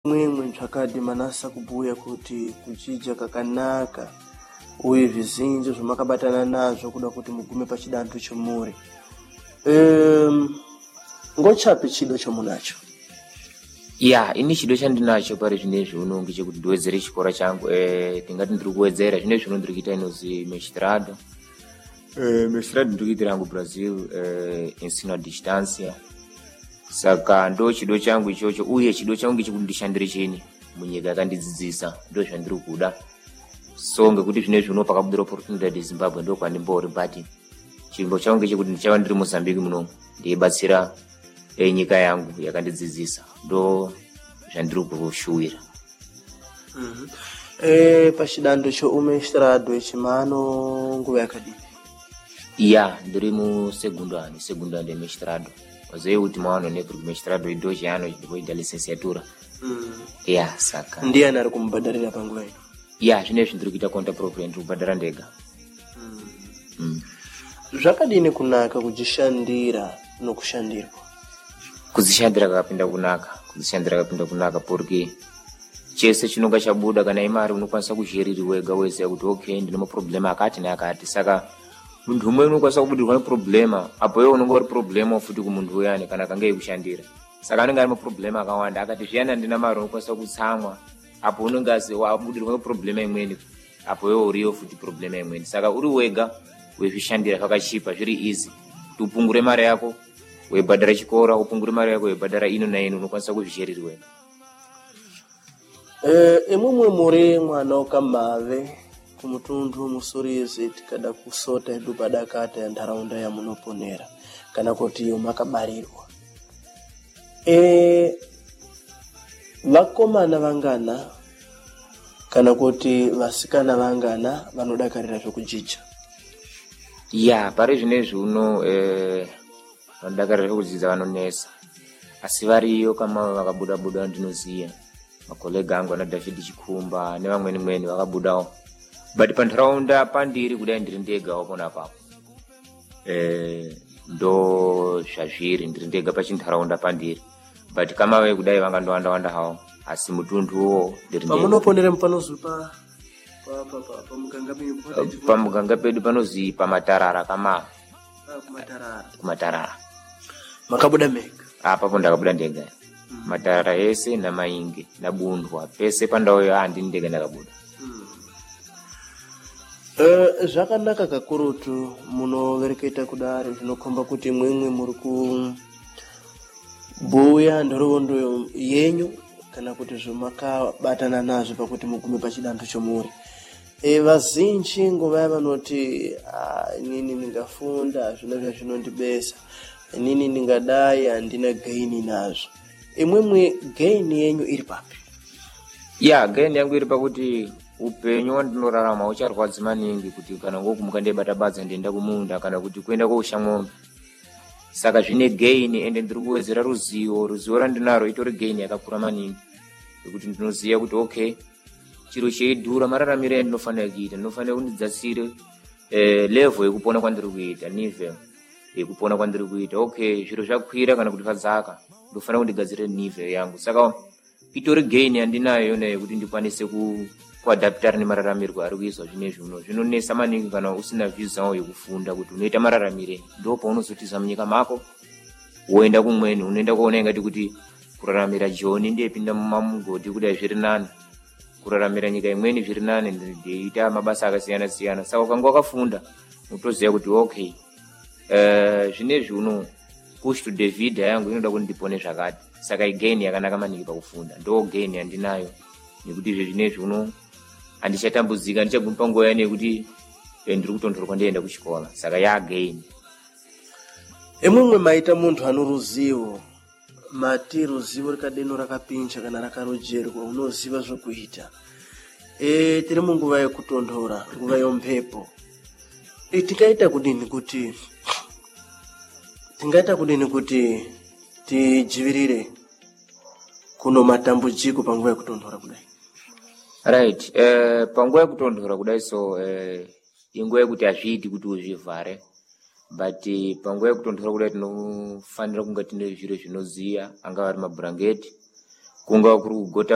mwemwe zvakadi manasa kubhuya kuti kuchija kakanaka uye vizinjo zvamakabatana nazvo kuda kuti mugume pachidanho chomuri. Ngochapi chido chomunacho? Ya, ini chido chandinacho pari zvinezvi uno ngechekuti ndiwedzere chikora changu. Tingati ndiri kuwedzera zvinezvi uno ndiri kuita inozi mestrado. Mestrado ndiri kuitira hangu Brazil, ensino a distância. Saka ndo chido changu ichocho, uye chido changu ngechekuti ndishandire cheni munyika yakandidzidzisa, ndo zvandiri kuda. So ngekuti zvinezvi uno pakabudira opportunity Zimbabwe ndo kwandimbori, but chimbo changu ngechekuti ndichava ndiri Mozambique muno ndeibatsira nyika yangu yakandidzidzisa, ndo zvandiri kushuwira. Pachidanho choumestrado echimano nguva yakadini? Ya, ndiri segunda de mestrado. Wazee ultima ano ne mestrado ndo chano chinoita licenciatura. Ya, saka ndiani ari kumubhadharira panguva ino? Ya, zvinezvi ndiri kuita conta propria, ndiri kubhadhara ndega. Zvakadini kunaka kujishandira nokushandirwa? Kuzishandira kakapinda kunaka porque chese chinonga chabuda kana imari unokwanisa kuzhiriri wega wese kuti okay ndine maproblema akati neakati. Saka muntu umwe unokwanisa kubudirwa neproblema apo iwe unonga uri problema futi kumuntu uyani kana kange eikushandira. Saka anenge ari maproblema akawanda akati zviyana ndina mari unokwanisa kutsamwa apo unonga wabudirwa neproblema imweni apo iwe uriyo futi problema imweni. Saka uri wega weizvishandira zvakachipa zviri easy kuti upungure mari yako weibhadhara chikora, upungure mari yako weibhadhara ino na ino, unokwanisa kuzvizherera wega. Imumwe muri mwana wakamave kumutundu musurizi tikada kusota edu padakata ya ntaraunda yamunoponera kana kuti makabarirwa. Vakomana vangana kana kuti vasikana vangana vanodakarira zvekujija? Ya, pari zvinezvi uno vanodakarira zvekudzidza vanonesa, asi variyo kama vakabuda ndinoziya makolega angu ana David Chikumba nevamweni vakabudawo, but pantaraunda pandiri kudai ndiri ndegawo pona apapo. Ndo zvazviri ndiri ndega pachintaraunda pandiri, but kama ve kudai vangandowanda hawo, asi mutunduwo ndiri ndega. Pamunoponera mupanozi pamuganga pedu panozi pamatarara kama kumatarara. Makabuda mega? Apapo ndakabuda ndega. Matarara ese namainge nabundwa pese pandau yandi ndega ndakabuda. Zvakanaka kakurutu munovereketa kudaro, zvinokomba kuti mwemwe muri kubhuya nhoroondo yenyu kana kuti zvamakabatana nazvo pakuti mugume pachidanho chomuri. Vazhinji nguva vanoti inini ndingafunda zvino zvinondibesa, inini ndingadai handina gaini nazvo. Imwemwe gaini yenyu iri papi? Ya, gaini yangu iri pakuti upenyu wandinorarama ucharwadzi maningi kuti kana ngokumuka ndeibatabadza ndienda kumunda kana kuti kuenda kousha ng'ombe. Saka zvine gaini ende ndiri kuwedzera ruzivo randinaro itori gaini yakakura maningi, kuti ndinoziya kuti okay chiro cheidhura mararamiro endinofanira kuita, ndinofanira kundidzasire level yekupona kwandiri kuita, nivel yekupona kwandiri kuita. Okay, zviro zvakwira kana kuti zvadzaka ndofanira kundigadzire nivel yangu. Saka itori gaini yandinayo yona yekuti ndikwanise kuadaptara nemararamiro ari kuizwa zvinezvi uno. Zvinonesa maningi kana usina vision yekufunda kuti unoita mararamire, ndo paunozotiza munyika mako woenda kumweni unoenda kuona ingati kuti kuraramira Joni ndiyepinda mumamugodi kudai zviri nani, kuraramira nyika imweni zviri nani, ndeiita mabasa akasiyana-siyana. Saka ukanga wakafunda unotoziya kuti okay zvinezvi uno push to David yangu inoda kuti ndipone zvakati. Saka igaini yakanaka maningi pakufunda, ndo gaini yandinayo nekuti zvinezvi uno handichatambudzika, ndichaguma panguva yani yekuti ndiri kutonhorwa ndienda kuchikora. Saka gaini. Imwemwe maita muntu ano ruzivo, mati ruzivo rikadeno rakapincha kana rakarojerwa unoziva zvokuita. Tiri munguva yekutonhora, nguva yomhepo. Tingaita kudini kuti tijivirire kuno matambudziko panguva yekutonhora kudai? Right, panguva yekutonhora kudai so inguva yekuti hazviiti kuti uzvivhare, but panguva yekutonhora kudai tinofanira kunga tine zviro zvinoziya, angava ari mabhurangeti, kunga kuri kugota